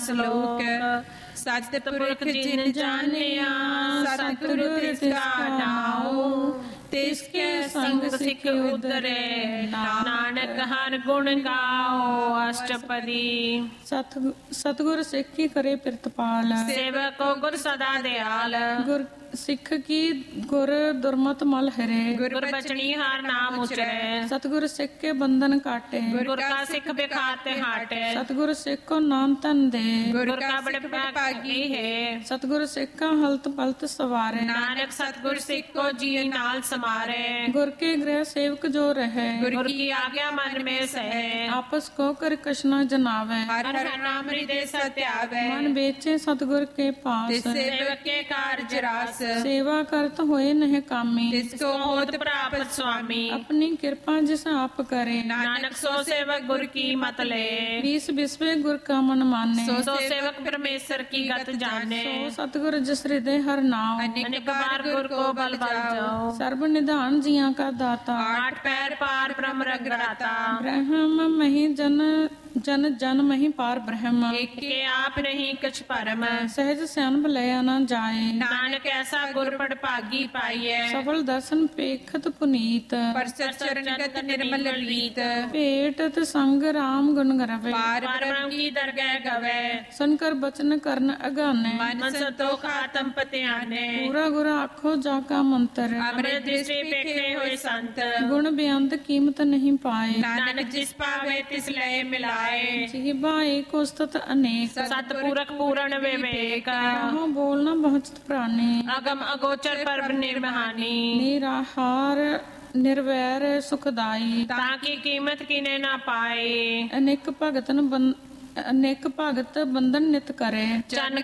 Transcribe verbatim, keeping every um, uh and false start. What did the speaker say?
ਸ਼ਲੋਕ ਸਤਿ ਪੁਰਖ ਜਿਨ ਜਾਣਿਆ ਸਤਿਗੁਰੂ ਤਿਸਕਾ ਨਾਉ ਤਿਸਕੇ ਸੰਗ ਸਿੱਖ ਉਦਰੇ ਨਾਨਕ ਹਰ ਗੁਣ ਗਾਓ। ਅਸ਼ਟਪਦੀ। ਸਤ ਸਤਿਗੁਰ ਸਿੱਖੀ ਕਰੇ ਪ੍ਰਿਤਪਾਲ ਸੇਵਕ ਕੋ ਗੁਰ ਸਦਾ ਦਿਆਲ ਗੁਰ ਸਿੱਖ ਕੀ ਗੁਰ ਦੁਰਮਤ ਮਲ ਹਰੇ ਗੁਰ ਬਚਨੀ ਹਰ ਨਾਮ ਉਚਰੇ ਸਤਿਗੁਰ ਸਿੱਖ ਕੇ ਬੰਧਨ ਕਾਟੇ ਗੁਰ ਕਾ ਸਿੱਖ ਬਿਕਾਰ ਤੇ ਹਾਟੇ ਸਤਿਗੁਰ ਸਿੱਖ ਕੋ ਨਾਮ ਧਨ ਦੇ ਗੁਰ ਕਾ ਬੜ ਭਾਗੀ ਹੈ ਸਤਿਗੁਰ ਸਿੱਖ ਕਾ ਹਲਤ ਪਲਤ ਸਵਾਰੇ ਨਾਨਕ ਸਤਿਗੁਰ ਸਿੱਖ ਕੋ ਜੀ ਨਾਲ ਸਮਾਰੇ ਗੁਰ ਕੇ ਗ੍ਰਹਿ ਸੇਵਕ ਜੋ ਰਹੇ ਗੁਰ ਕੀ ਆਗਿਆ ਮਨ ਮੇ ਸਹਿ ਆਪਸ ਕੋ ਕਰ ਕਸ਼ਨਾ ਜਨਾਵੇ ਹਰ ਹਰ ਨਾਮ ਹਿਰਦੇ ਸਤਿਆਵੇ ਮਨ ਵੇਚੇ ਸਤਿਗੁਰ ਕੇ ਪਾਸ ਸੇਵਕ ਕੇ ਕਾਰਜ ਰਾਸ ਸੇਵਾ ਕਰਤ ਹੋਏ ਨਹਿ ਕਾਮੀ ਤਿਸ ਕੋ ਹੋਤ ਪ੍ਰਾਪਤ ਸੁਆਮੀ ਆਪਣੀ ਕਿਰਪਾ ਜਿਸ ਆਪ ਕਰੇ ਨਾਨਕ ਸੋ ਸੇਵਕ ਗੁਰ ਕੀ ਮਤ ਲੈ बीस बिस्वे गुर का मन माने सो सो सेवक परमेश्वर की गत जाने सो सतगुर जिस हृदय हर नाम अनेक बार गुर को बल बल जाओ सर्व निधान जिया का दाता आठ पैर पार ब्रह्म रगराता ब्रह्म मही जन जन जन मही पार ब्रह्म एक के आप नहीं कछ परम सहज सैन भलया न जाए नानक ऐसा गुर पड़ भागी पाइए सफल दर्शन पेखत पुनीत परसत चरणगत निर्मल रीत पेटत संग राम गुण गरवे पार ब्रह्म की दरगह गवे सुनकर बचन करन अगाने मन संतोख आत्म पत्याने पूरा गुर आखो जाका मंत्र अमृत दृष्टि पेखे हुए संत गुण बेअंत कीमत नहीं पाए नानक जिस पावे तिस लय मिला जिह्वा एक उस्तत अनेक सतपुरख पूर्ण विवेक कहाँ बोलना बहुचत प्राणी अगम अगोचर पर निर्महानी निराहार निर्वैर सुखदाई ताकि कीमत किने ना पाए अनेक भगतन बन अनेक भगत बंधन नित करे चन